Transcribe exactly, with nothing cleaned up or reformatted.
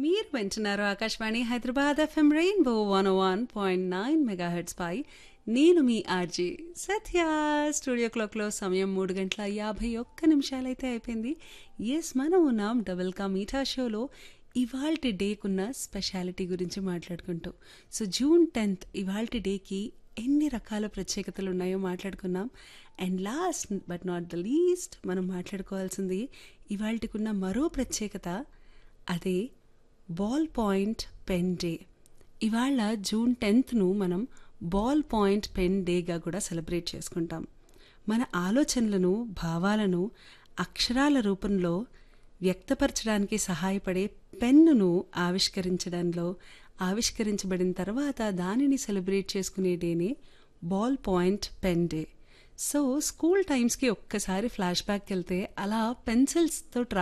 మీరు వింటున్నారు Akashvani Hyderabad FM rainbow one one point nine megahertz పై నేను మీ ఆర్జీ సత్య. స్టూడియో క్లాక్లో సమయం మూడు గంటల యాభై ఒక్క నిమిషాలైతే అయిపోయింది. ఎస్, మనం ఉన్నాం డబుల్ కా మీఠా షోలో ఇవాల్టి డేకున్న స్పెషాలిటీ గురించి మాట్లాడుకుంటూ. సో జూన్ టెన్త్ ఇవాల్టి డేకి ఎన్ని రకాల ప్రత్యేకతలు ఉన్నాయో మాట్లాడుకున్నాం. And last but not the least మనం మాట్లాడుకోవాల్సింది ఇవాల్టికున్న మరో ప్రత్యేకత, అదే బాల్ పాయింట్ పెన్ డే. ఇవాళ జూన్ టెన్త్ను మనం బాల్ పాయింట్ పెన్ డేగా కూడా సెలబ్రేట్ చేసుకుంటాం. మన ఆలోచనలను, భావాలను అక్షరాల రూపంలో వ్యక్తపరచడానికి సహాయపడే పెన్నును ఆవిష్కరించడంలో ఆవిష్కరించబడిన తర్వాత దానిని సెలబ్రేట్ చేసుకునే డేనే ball point pen day. So school టైమ్స్కి ఒక్కసారి ఫ్లాష్ బ్యాక్ వెళ్తే అలా పెన్సిల్స్తో